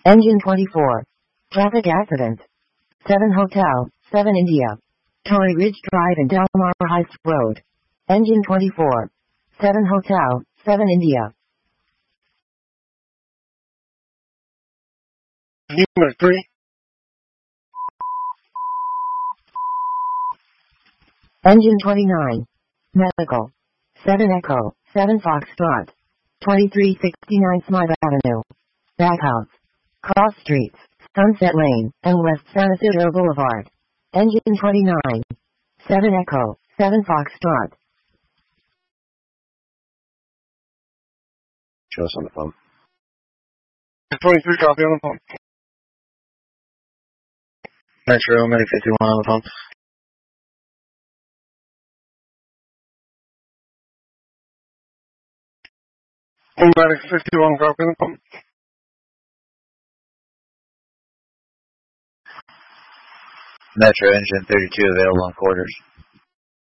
Engine 24. Traffic accident. 7 Hotel, 7 India. Torrey Ridge Drive and Delmar Heights Road. Engine 24. 7 Hotel, 7 India. Number 3. Engine 29. Medical. 7 Echo, 7 Foxtrot. 2369 Smythe Avenue. Backhouse. Cross Streets, Sunset Lane, and West San Isidro Boulevard. Engine 29. 7 Echo, 7 Foxtrot. Show us on the phone. 23, copy on the phone. Metro, Medic 51 on the phone. Medic 51, copy on the phone. Metro, Engine 32 available on quarters.